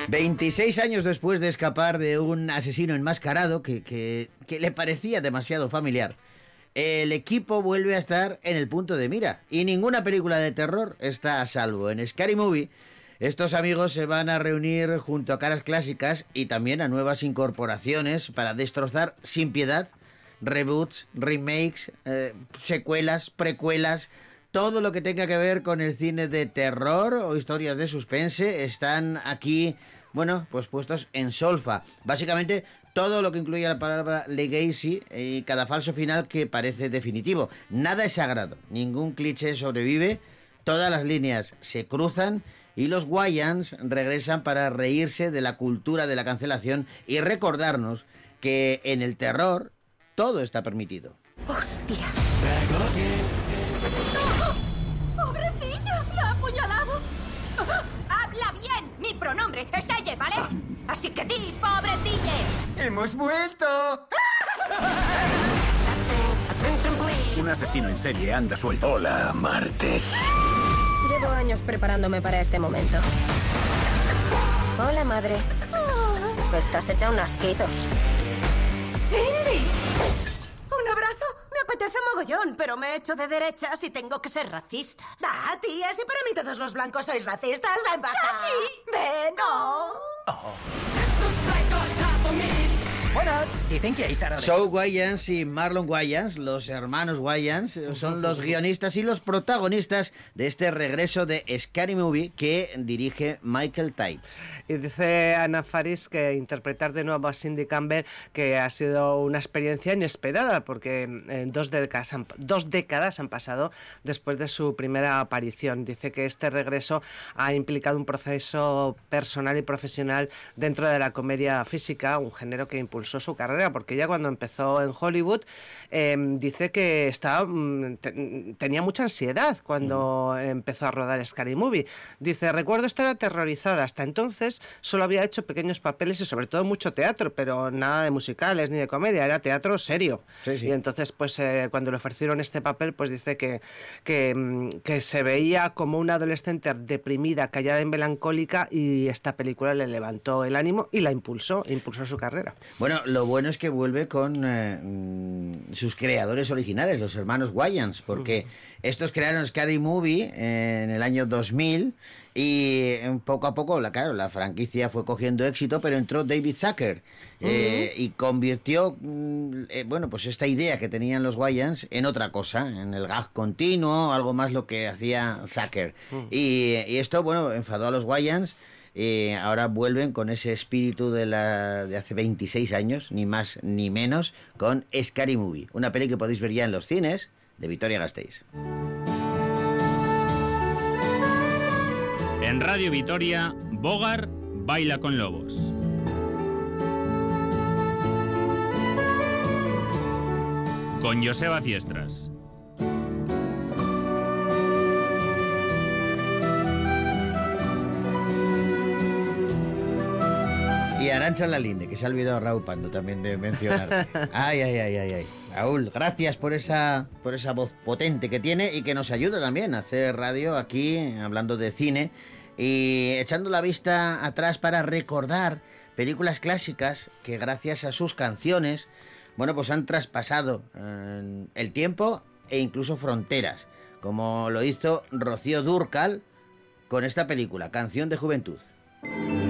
26 años después de escapar de un asesino enmascarado que le parecía demasiado familiar, el equipo vuelve a estar en el punto de mira y ninguna película de terror está a salvo. En Scary Movie, estos amigos se van a reunir junto a caras clásicas y también a nuevas incorporaciones para destrozar sin piedad reboots, remakes, secuelas, precuelas. Todo lo que tenga que ver con el cine de terror o historias de suspense están aquí, bueno, pues puestos en solfa. Básicamente todo lo que incluye la palabra legacy y cada falso final que parece definitivo. Nada es sagrado, ningún cliché sobrevive, todas las líneas se cruzan y los Wayans regresan para reírse de la cultura de la cancelación y recordarnos que en el terror todo está permitido. ¡Hostia! ¡Pobrecilla! ¡La ha apuñalado! ¡Habla bien! Mi pronombre es ella, ¿vale? Así que di, pobrecilla. ¡Hemos vuelto! Un asesino en serie anda suelto. Hola, Marte. Llevo años preparándome para este momento. Hola, madre. Estás hecha un asquito. ¡Cindy! ¿Un abrazo? Me apetece mogollón, pero me he hecho de derechas y tengo que ser racista. Ah, tía, si para mí todos los blancos sois racistas, ven para acá. ¡Chachi! ¡Ven, no! Buenas. Dicen que hay Sara. Zoe Wayans y Marlon Wayans, los hermanos Wayans, son los guionistas y los protagonistas de este regreso de Scary Movie que dirige Michael Tides. Y dice Anna Faris que interpretar de nuevo a Cindy Campbell que ha sido una experiencia inesperada porque dos décadas han pasado después de su primera aparición. Dice que este regreso ha implicado un proceso personal y profesional dentro de la comedia física, un género que impulsó su carrera, porque ella cuando empezó en Hollywood dice que tenía mucha ansiedad cuando empezó a rodar Scary Movie. Dice, recuerdo estar aterrorizada, hasta entonces solo había hecho pequeños papeles y sobre todo mucho teatro, pero nada de musicales ni de comedia, era teatro serio. Sí, sí. Y entonces pues cuando le ofrecieron este papel, pues dice que se veía como una adolescente deprimida, callada y melancólica, y esta película le levantó el ánimo y la impulsó su carrera. Bueno, lo bueno es que vuelve con sus creadores originales, los hermanos Wayans, porque estos crearon Scary Movie en el año 2000 y poco a poco, la franquicia fue cogiendo éxito, pero entró David Zucker y convirtió, pues esta idea que tenían los Wayans en otra cosa, en el gag continuo, algo más lo que hacía Zucker. Y esto, enfadó a los Wayans. Ahora vuelven con ese espíritu de hace 26 años, ni más ni menos, con Scary Movie, una peli que podéis ver ya en los cines de Vitoria-Gasteiz. En Radio Vitoria, Bogart baila con lobos. Con Joseba Fiestras. Y Arantxa Lalinde, que se ha olvidado Raúl Pando también de mencionarte. Ay. Raúl, gracias por esa voz potente que tiene y que nos ayuda también a hacer radio aquí, hablando de cine y echando la vista atrás para recordar películas clásicas que gracias a sus canciones, pues han traspasado el tiempo e incluso fronteras, como lo hizo Rocío Dúrcal con esta película, Canción de Juventud.